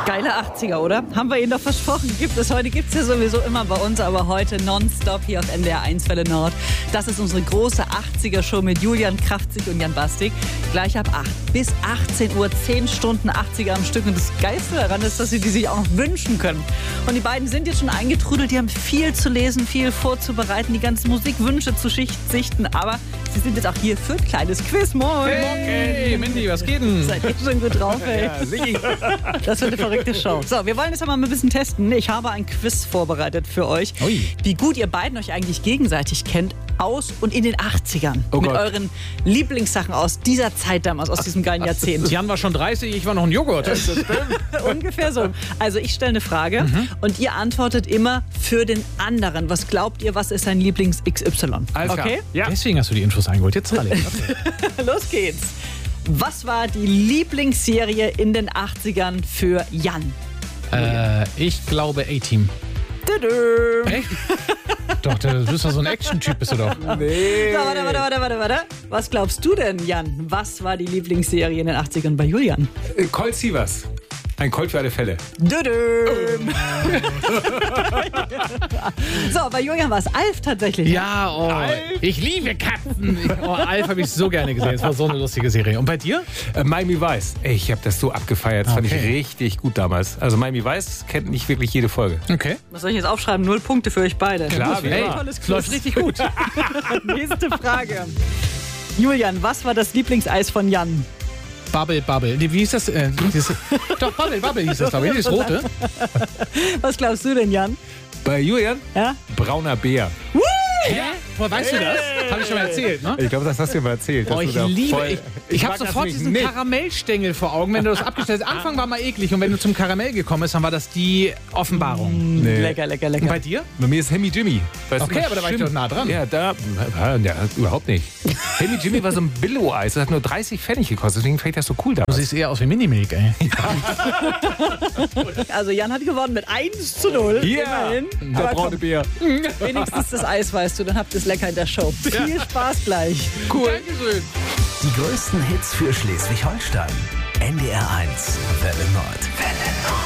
Geile 80er, oder? Haben wir Ihnen doch versprochen. Heute gibt es ja sowieso immer bei uns, aber heute nonstop hier auf NDR 1 Welle Nord. Das ist unsere große 80er-Show mit Julian Kraftzig und Jan Bastik. Gleich ab 8 bis 18 Uhr, 10 Stunden 80er am Stück. Und das Geilste daran ist, dass Sie die sich auch noch wünschen können. Und die beiden sind jetzt schon eingetrudelt, die haben viel zu lesen, viel vorzubereiten, die ganzen Musikwünsche zu sichten. Aber sie sind jetzt auch hier für ein kleines Quiz. Moin! Hey, Mindy, was geht denn? Seid ihr schon gut drauf, ey? Ja, Siggi. Das wird eine verrückte Show. So, wir wollen jetzt aber mal ein bisschen testen. Ich habe ein Quiz vorbereitet für euch. Ui. Wie gut ihr beiden euch eigentlich gegenseitig kennt aus und in den 80ern. Oh mit Gott. euren Lieblingssachen aus dieser Zeit damals, aus diesem geilen Jahrzehnt. Jan war schon 30, ich war noch ein Joghurt. Ungefähr so. Also ich stelle eine Frage und ihr antwortet immer für den anderen. Was glaubt ihr, was ist sein Lieblings-XY? Alles klar. Okay? Ja. Deswegen hast du die Infos eingeholt. Jetzt alle. Los geht's. Was war die Lieblingsserie in den 80ern für Jan? Ich glaube A-Team. Tüdüm. Echt? Doch, du bist doch so ein Action-Typ, bist du doch. So, warte. Was glaubst du denn, Jan? Was war die Lieblingsserie in den 80ern bei Julian? Colt Sievers. Ein Colt für alle Fälle. Düdüm. So, bei Julian war es Alf tatsächlich. Ja, ich liebe Katzen. Alf habe ich so gerne gesehen. Es war so eine lustige Serie. Und bei dir? Miami Vice. Ey, ich habe das so abgefeiert. Das fand ich Okay. richtig gut damals. Also Miami Vice kennt nicht wirklich jede Folge. Okay. Was soll ich jetzt aufschreiben? 0 Punkte für euch beide. Klar, wie Hey, immer. Tolles es läuft richtig gut. Nächste Frage. Julian, was war das Lieblingseis von Jan? Bubble. Nee, wie hieß das? Doch, Bubble hieß das, glaube ich. Das rote. Was glaubst du denn, Jan? Bei Julian? Ja? Brauner Bär. Hä? Woher weißt du das? Habe ich schon mal erzählt, ne? Ich glaube, das hast du mir mal erzählt. dass Oh, du ich da liebe. voll- Ich habe mag das sofort nicht. diesen Nee. Karamellstängel vor Augen, wenn du das abgestellt hast. Anfang war mal eklig und wenn du zum Karamell gekommen bist, dann war das die Offenbarung. Nee. Lecker. Und bei dir? Bei mir ist Hemi Jimmy. Weißt Okay, du, aber da war ich stimmt. doch nah dran. Ja, ja, überhaupt nicht. Hemi Jimmy war so ein Billo-Eis. Das hat nur 30 Pfennig gekostet. Deswegen fand ich das so cool Du damals. siehst eher aus wie Minimilk, ey. Also Jan hat gewonnen mit 1:0. Immerhin. Der Aber braune komm, Bär. wenigstens das Eis weißt du, dann habt ihr es lecker in der Show. Viel Spaß gleich. Cool. Dankeschön. Die größten Hits für Schleswig-Holstein. NDR 1 Welle Nord.